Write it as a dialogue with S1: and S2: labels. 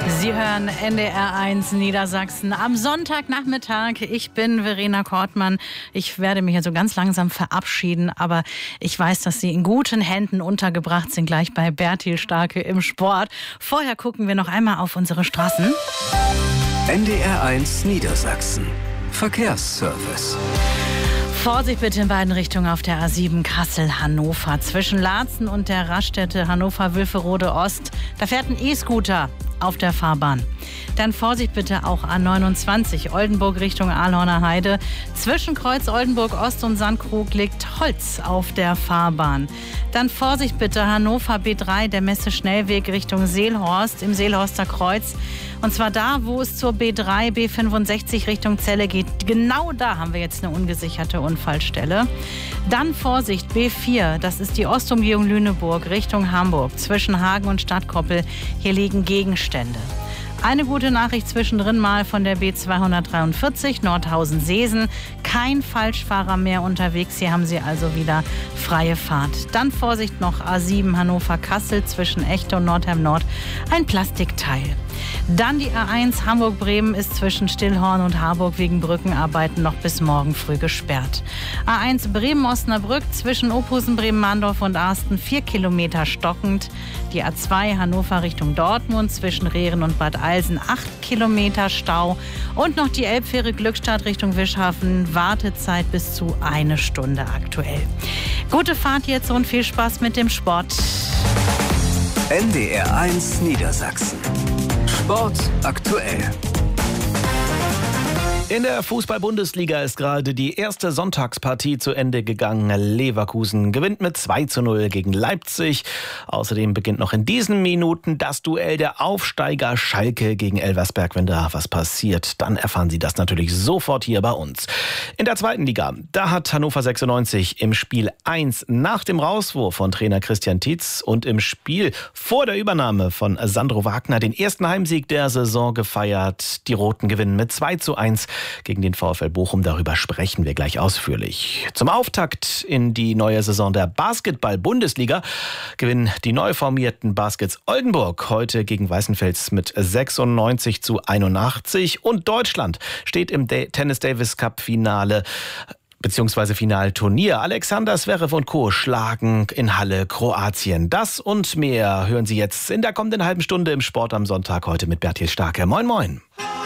S1: Sie hören NDR1 Niedersachsen am Sonntagnachmittag. Ich bin Verena Kortmann. Ich werde mich also ganz langsam verabschieden, aber ich weiß, dass Sie in guten Händen untergebracht sind, gleich bei Bertil Starke im Sport. Vorher gucken wir noch einmal auf unsere Straßen.
S2: NDR1 Niedersachsen. Verkehrsservice.
S1: Vorsicht bitte in beiden Richtungen auf der A7 Kassel-Hannover. Zwischen Laatzen und der Raststätte Hannover-Wülferode Ost. Da fährt ein E-Scooter auf der Fahrbahn. Dann Vorsicht bitte auch A29 Oldenburg Richtung Ahlhorner Heide. Zwischen Kreuz Oldenburg Ost und Sandkrug liegt Holz auf der Fahrbahn. Dann Vorsicht bitte Hannover B3, der Messe-Schnellweg Richtung Seelhorst im Seelhorster Kreuz. Und zwar da, wo es zur B3, B65 Richtung Celle geht. Genau da haben wir jetzt eine ungesicherte Unfallstelle. Dann Vorsicht B4, das ist die Ostumgehung Lüneburg Richtung Hamburg. Zwischen Hagen und Stadtkoppel, hier liegen Gegenstände. Eine gute Nachricht zwischendrin mal von der B243 Nordhausen-Seesen. Kein Falschfahrer mehr unterwegs. Hier haben Sie also wieder freie Fahrt. Dann Vorsicht noch A7 Hannover-Kassel zwischen Echte und Nordheim Nord. Ein Plastikteil. Dann die A1 Hamburg-Bremen ist zwischen Stillhorn und Harburg wegen Brückenarbeiten noch bis morgen früh gesperrt. A1 Bremen-Osnabrück zwischen Ophusen, Bremen-Mahndorf und Arsten 4 Kilometer stockend. Die A2 Hannover Richtung Dortmund zwischen Rehren und Bad Eilsen 8 Kilometer Stau. Und noch die Elbfähre Glückstadt Richtung Wischhafen. Wartezeit bis zu 1 Stunde aktuell. Gute Fahrt jetzt und viel Spaß mit dem Sport.
S2: NDR1 Niedersachsen. Sport aktuell.
S3: In der Fußball-Bundesliga ist gerade die erste Sonntagspartie zu Ende gegangen. Leverkusen gewinnt mit 2:0 gegen Leipzig. Außerdem beginnt noch in diesen Minuten das Duell der Aufsteiger Schalke gegen Elversberg. Wenn da was passiert, dann erfahren Sie das natürlich sofort hier bei uns. In der zweiten Liga, da hat Hannover 96 im Spiel 1 nach dem Rauswurf von Trainer Christian Tietz und im Spiel vor der Übernahme von Sandro Wagner den ersten Heimsieg der Saison gefeiert. Die Roten gewinnen mit 2:1 gegen den VfL Bochum. Darüber sprechen wir gleich ausführlich. Zum Auftakt in die neue Saison der Basketball-Bundesliga gewinnen die neu formierten Baskets Oldenburg heute gegen Weißenfels mit 96:81. Und Deutschland steht im Tennis Davis Cup Finale bzw. Finalturnier. Alexander Zverev und Co. schlagen in Halle Kroatien. Das und mehr hören Sie jetzt in der kommenden halben Stunde im Sport am Sonntag heute mit Bertil Starke. Moin, moin.